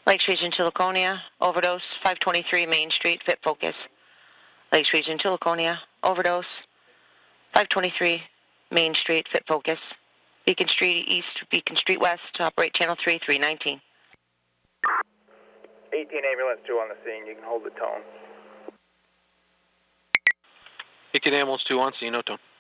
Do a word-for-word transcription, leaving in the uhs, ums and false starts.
Lakes Region to Laconia, overdose, five twenty-three Main Street, Fit Focus. Lakes Region to Laconia, overdose, five twenty-three Main Street, Fit Focus. Beacon Street East, Beacon Street West, operate channel three, three nineteen. eighteen ambulance two on the scene, you can hold the tone. eighteen ambulance two on scene, no tone.